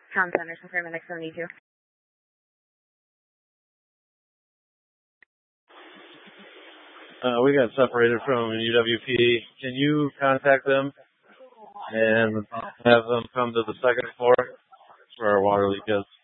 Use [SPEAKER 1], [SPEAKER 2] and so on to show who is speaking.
[SPEAKER 1] Town Center, confirm the next 72.
[SPEAKER 2] We got separated from UWP. Can you contact them and have them come to the second floor where our water leak is?